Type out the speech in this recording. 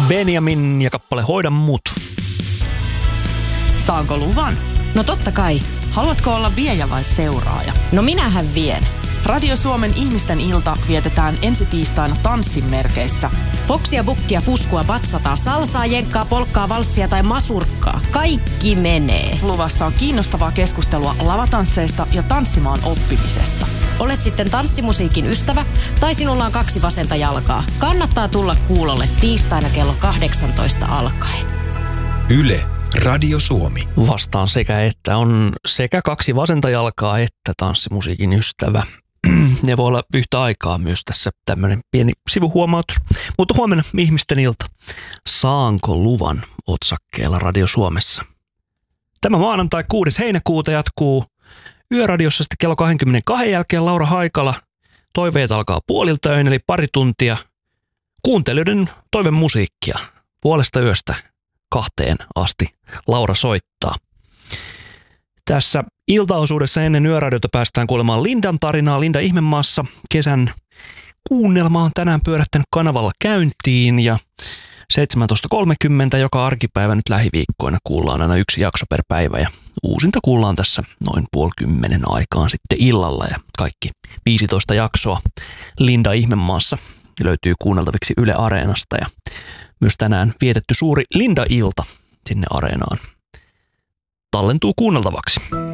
Benjamin ja kappale Hoida mut. Saanko luvan? No totta kai. Haluatko olla viejä vai seuraaja? No minähän vien. Radio Suomen ihmisten ilta vietetään ensi tiistaina tanssin merkeissä. Foksia, bukkia, fuskua, batsataa, salsaa, jenkkaa, polkkaa, valssia tai masurkkaa. Kaikki menee. Luvassa on kiinnostavaa keskustelua lavatansseista ja tanssimaan oppimisesta. Olet sitten tanssimusiikin ystävä tai sinulla on 2 vasenta jalkaa. Kannattaa tulla kuulolle tiistaina kello 18 alkaen. Yle, Radio Suomi. Vastaan sekä että on sekä 2 vasenta jalkaa että tanssimusiikin ystävä. Ne voi olla yhtä aikaa myös tässä tämmöinen pieni sivuhuomautus. Mutta huomenna ihmisten ilta. Saanko luvan otsakkeella Radio Suomessa. Tämä maanantai 6. heinäkuuta jatkuu Yöradiossa sitten kello 22 jälkeen Laura Haikala. Toiveet alkaa puolilta eli pari tuntia. Kuuntelijoiden toivemusiikkia puolesta yöstä 2 asti Laura soittaa. Tässä iltaosuudessa ennen Yöradiota päästään kuulemaan Lindan tarinaa Linda Ihmemaassa. Kesän kuunnelma on tänään pyörähtänyt kanavalla käyntiin ja 17.30 joka arkipäivä nyt lähiviikkoina kuullaan aina 1 jakso per päivä ja uusinta kuullaan tässä noin 9:30 aikaan sitten illalla ja kaikki 15 jaksoa Linda Ihmemaassa löytyy kuunneltaviksi Yle Areenasta ja myös tänään vietetty suuri Linda-ilta sinne Areenaan tallentuu kuunneltavaksi.